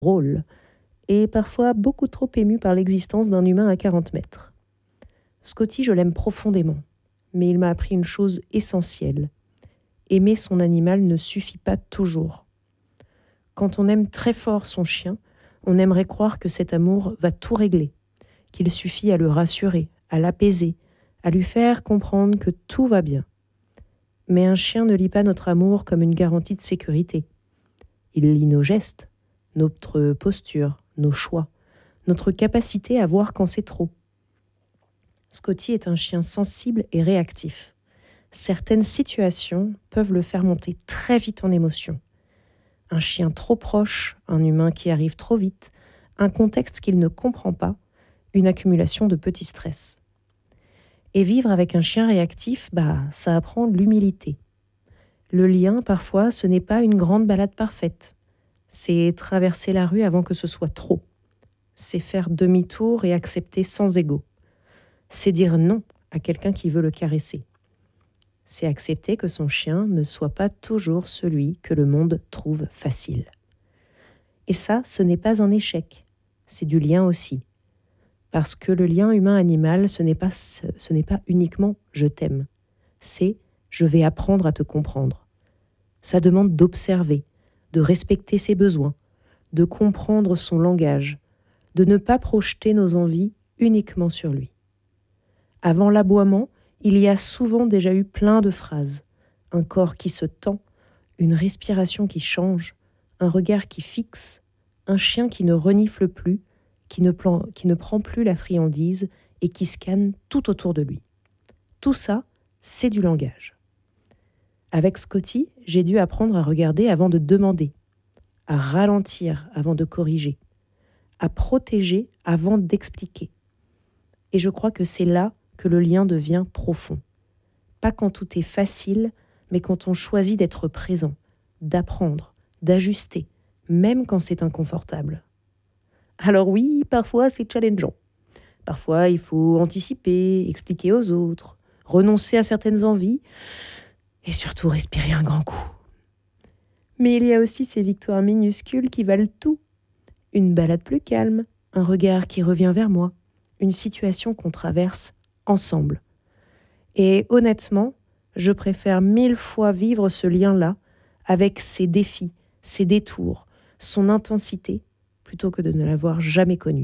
rôle, et parfois beaucoup trop ému par l'existence d'un humain à 40 mètres. Scotty, je l'aime profondément, mais il m'a appris une chose essentielle. Aimer son animal ne suffit pas toujours. Quand on aime très fort son chien, on aimerait croire que cet amour va tout régler, qu'il suffit à le rassurer, à l'apaiser, à lui faire comprendre que tout va bien. Mais un chien ne lit pas notre amour comme une garantie de sécurité. Il lit nos gestes, notre posture, nos choix, notre capacité à voir quand c'est trop. Scotty est un chien sensible et réactif. Certaines situations peuvent le faire monter très vite en émotion. Un chien trop proche, un humain qui arrive trop vite, un contexte qu'il ne comprend pas, une accumulation de petits stress. Et vivre avec un chien réactif, ça apprend l'humilité. Le lien, parfois, ce n'est pas une grande balade parfaite. C'est traverser la rue avant que ce soit trop. C'est faire demi-tour et accepter sans ego. C'est dire non à quelqu'un qui veut le caresser. C'est accepter que son chien ne soit pas toujours celui que le monde trouve facile. Et ça, ce n'est pas un échec, c'est du lien aussi. Parce que le lien humain-animal, ce n'est pas uniquement « je t'aime », c'est « je vais apprendre à te comprendre ». Ça demande d'observer, de respecter ses besoins, de comprendre son langage, de ne pas projeter nos envies uniquement sur lui. Avant l'aboiement, il y a souvent déjà eu plein de phrases. Un corps qui se tend, une respiration qui change, un regard qui fixe, un chien qui ne renifle plus, qui ne prend plus la friandise et qui scanne tout autour de lui. Tout ça, c'est du langage. Avec Scotty, j'ai dû apprendre à regarder avant de demander, à ralentir avant de corriger, à protéger avant d'expliquer. Et je crois que c'est là que le lien devient profond. Pas quand tout est facile, mais quand on choisit d'être présent, d'apprendre, d'ajuster, même quand c'est inconfortable. Alors oui, parfois c'est challengeant. Parfois il faut anticiper, expliquer aux autres, renoncer à certaines envies et surtout respirer un grand coup. Mais il y a aussi ces victoires minuscules qui valent tout. Une balade plus calme, un regard qui revient vers moi, une situation qu'on traverse ensemble. Et honnêtement, je préfère 1000 fois vivre ce lien-là avec ses défis, ses détours, son intensité, plutôt que de ne l'avoir jamais connu.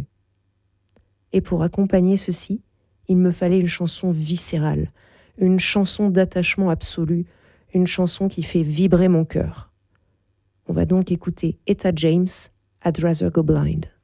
Et pour accompagner ceci, il me fallait une chanson viscérale, une chanson d'attachement absolu, une chanson qui fait vibrer mon cœur. On va donc écouter Etta James, I'd Rather Go Blind.